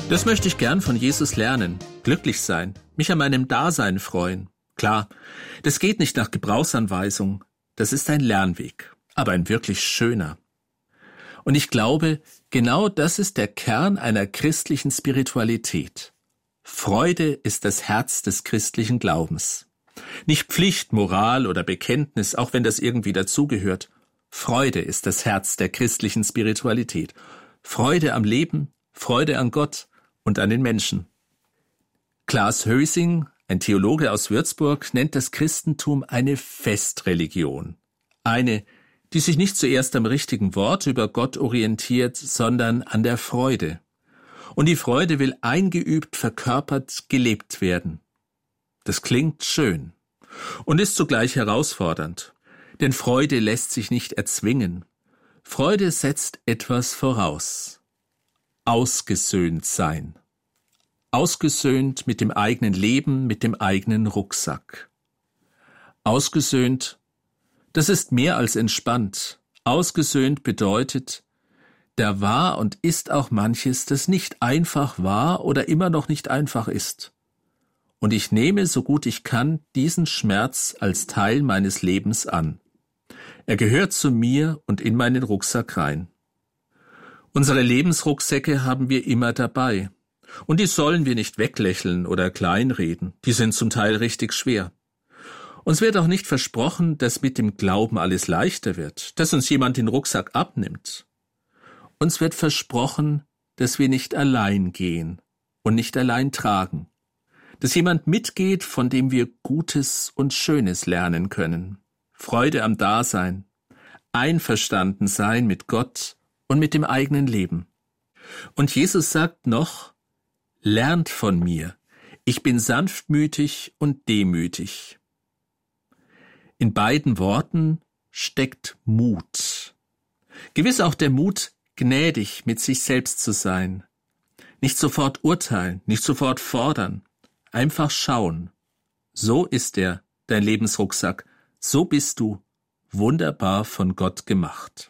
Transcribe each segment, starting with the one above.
Das möchte ich gern von Jesus lernen, glücklich sein, mich an meinem Dasein freuen. Klar, das geht nicht nach Gebrauchsanweisung, das ist ein Lernweg, aber ein wirklich schöner. Und ich glaube, genau das ist der Kern einer christlichen Spiritualität. Freude ist das Herz des christlichen Glaubens. Nicht Pflicht, Moral oder Bekenntnis, auch wenn das irgendwie dazugehört. Freude ist das Herz der christlichen Spiritualität. Freude am Leben, Freude an Gott und an den Menschen. Klaas Hösing, ein Theologe aus Würzburg, nennt das Christentum eine Festreligion. Eine, die sich nicht zuerst am richtigen Wort über Gott orientiert, sondern an der Freude. Und die Freude will eingeübt, verkörpert, gelebt werden. Das klingt schön und ist zugleich herausfordernd, denn Freude lässt sich nicht erzwingen. Freude setzt etwas voraus. Ausgesöhnt sein. Ausgesöhnt mit dem eigenen Leben, mit dem eigenen Rucksack. Ausgesöhnt, das ist mehr als entspannt. Ausgesöhnt bedeutet, da war und ist auch manches, das nicht einfach war oder immer noch nicht einfach ist. Und ich nehme, so gut ich kann, diesen Schmerz als Teil meines Lebens an. Er gehört zu mir und in meinen Rucksack rein. Unsere Lebensrucksäcke haben wir immer dabei. Und die sollen wir nicht weglächeln oder kleinreden. Die sind zum Teil richtig schwer. Uns wird auch nicht versprochen, dass mit dem Glauben alles leichter wird, dass uns jemand den Rucksack abnimmt. Uns wird versprochen, dass wir nicht allein gehen und nicht allein tragen. Dass jemand mitgeht, von dem wir Gutes und Schönes lernen können. Freude am Dasein, einverstanden sein mit Gott und mit dem eigenen Leben. Und Jesus sagt noch, lernt von mir, ich bin sanftmütig und demütig. In beiden Worten steckt Mut. Gewiss auch der Mut, gnädig mit sich selbst zu sein. Nicht sofort urteilen, nicht sofort fordern, einfach schauen. So ist er, dein Lebensrucksack, so bist du, wunderbar von Gott gemacht.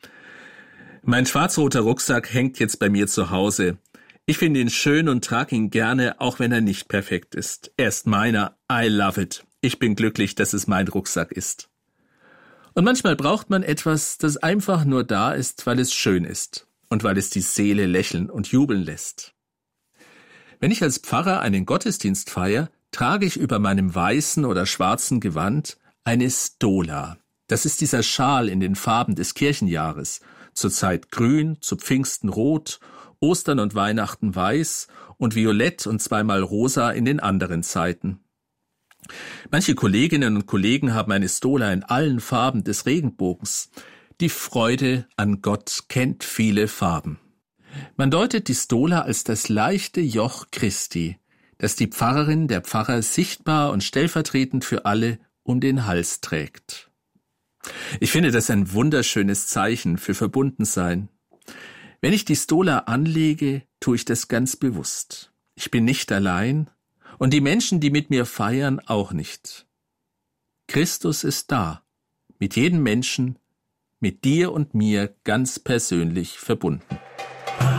Mein schwarz-roter Rucksack hängt jetzt bei mir zu Hause. Ich finde ihn schön und trage ihn gerne, auch wenn er nicht perfekt ist. Er ist meiner, I love it. Ich bin glücklich, dass es mein Rucksack ist. Und manchmal braucht man etwas, das einfach nur da ist, weil es schön ist und weil es die Seele lächeln und jubeln lässt. Wenn ich als Pfarrer einen Gottesdienst feiere, trage ich über meinem weißen oder schwarzen Gewand eine Stola. Das ist dieser Schal in den Farben des Kirchenjahres. Zurzeit grün, zu Pfingsten rot, Ostern und Weihnachten weiß und violett und zweimal rosa in den anderen Zeiten. Manche Kolleginnen und Kollegen haben eine Stola in allen Farben des Regenbogens. Die Freude an Gott kennt viele Farben. Man deutet die Stola als das leichte Joch Christi, das die Pfarrerin, der Pfarrer sichtbar und stellvertretend für alle um den Hals trägt. Ich finde das ein wunderschönes Zeichen für Verbundensein. Wenn ich die Stola anlege, tue ich das ganz bewusst. Ich bin nicht allein und die Menschen, die mit mir feiern, auch nicht. Christus ist da, mit jedem Menschen, mit dir und mir ganz persönlich verbunden.